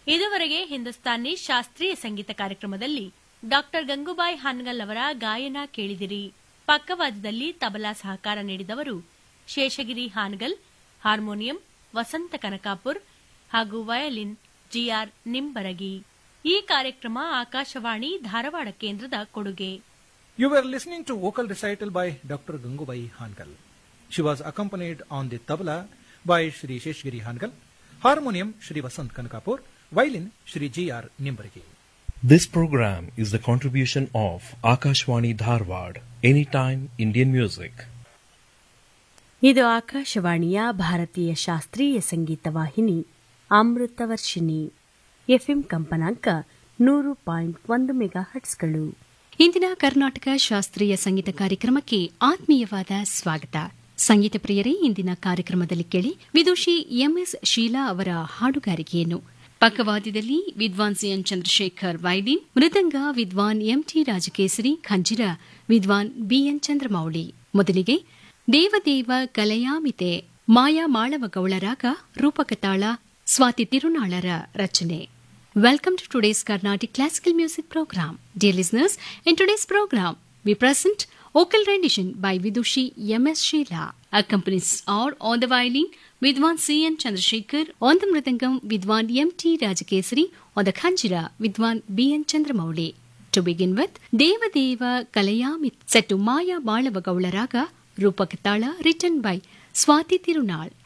ಇದುವರೆಗೆ ಹಿಂದೂಸ್ತಾನಿ ಶಾಸ್ತ್ರೀಯ ಸಂಗೀತ ಕಾರ್ಯಕ್ರಮದಲ್ಲಿ ಡಾಕ್ಟರ್ ಗಂಗೂಬಾಯಿ ಹಾನಗಲ್ ಅವರ ಗಾಯನ ಕೇಳಿದಿರಿ. ಪಕ್ಕವಾದ್ಯದಲ್ಲಿ ತಬಲಾ ಸಹಕಾರ ನೀಡಿದವರು ಶೇಷಗಿರಿ ಹಾನಗಲ್, ಹಾರ್ಮೋನಿಯಂ ವಸಂತ ಕನಕಾಪುರ್ ಹಾಗೂ ವಯಲಿನ್ ಜಿಆರ್ ನಿಂಬರಗಿ. ಈ ಕಾರ್ಯಕ್ರಮ ಆಕಾಶವಾಣಿ ಧಾರವಾಡ ಕೇಂದ್ರದ ಕೊಡುಗೆ. You were listening to vocal recital by Dr. Gangubai Hankal. She was accompanied on the tabla by Shri Sheshgiri Hankal, harmonium Shri Vasant Kankapur, violin Shri G.R. Nimbargi. This program is the contribution of Akashwani Dharwad, Anytime Indian Music. ಇದು ಆಕಾಶವಾಣಿಯ ಭಾರತೀಯ ಶಾಸ್ತ್ರೀಯ ಸಂಗೀತ ವಾಹಿನಿ Amritavarshini. FM ಕಂಪನಾಂಕ 100.1 ಮೆಗಾಹರ್ಟ್ಸ್ಗಳು. ಇಂದಿನ ಕರ್ನಾಟಕ ಶಾಸ್ತ್ರೀಯ ಸಂಗೀತ ಕಾರ್ಯಕ್ರಮಕ್ಕೆ ಆತ್ಮೀಯವಾದ ಸ್ವಾಗತ. ಸಂಗೀತ ಪ್ರಿಯರೇ, ಇಂದಿನ ಕಾರ್ಯಕ್ರಮದಲ್ಲಿ ಕೇಳಿ ವಿದುಷಿ ಎಂಎಸ್ ಶೀಲಾ ಅವರ ಹಾಡುಗಾರಿಕೆಯನ್ನು. ಪಕ್ಕವಾದ್ಯದಲ್ಲಿ ವಿದ್ವಾನ್ ಸಿಎನ್ ಚಂದ್ರಶೇಖರ್ ವೈಲಿನ್, ಮೃದಂಗ ವಿದ್ವಾನ್ ಎಂಟಿ ರಾಜಕೇಸರಿ, ಖಂಜಿರ ವಿದ್ವಾನ್ ಬಿಎನ್ ಚಂದ್ರಮೌಳಿ. ಮೊದಲಿಗೆ ದೇವದೇವ ಕಲಯಾಮಿತೆ ಮಾಯಾ ಮಾಳವ ಗೌಳರಾಗ ರೂಪಕತಾಳ ಸ್ವಾತಿ ತಿರುನಾಳರ ರಚನೆ. Welcome to today's Carnatic Classical Music Program. Dear listeners, in today's program, we present vocal rendition by Vidushi M.S. Sheela. Accompanies are on the violin Vidwan C.N. Chandrasekhar, on the mridangam Vidwan M.T. Rajakesari, on the khanjira Vidwan B.N. Chandramouli. To begin with, Deva Deva Kalayamit, set to Maya Balava Gaularaga, Rupakatala, written by Swati Tirunal.